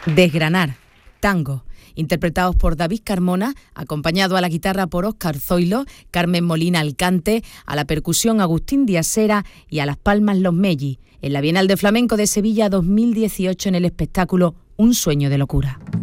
Desgranar, tango, interpretados por David Carmona, acompañado a la guitarra por Óscar Zoilo, Carmen Molina al cante, a la percusión Agustín Diasera y a las palmas Los Melli, en la Bienal de Flamenco de Sevilla 2018 en el espectáculo Un sueño de locura.